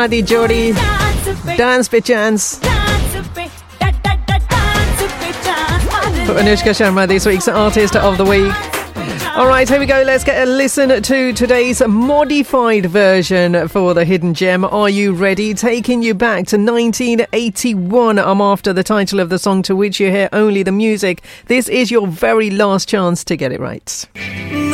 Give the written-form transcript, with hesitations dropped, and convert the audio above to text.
Adi Jodi, Dance Pe Chance. For Anushka Sharma, this week's Artist of the Week. All right, here we go. Let's get a listen to today's modified version for the Hidden Gem. Are you ready? Taking you back to 1981. I'm after the title of the song, to which you hear only the music. This is your very last chance to get it right.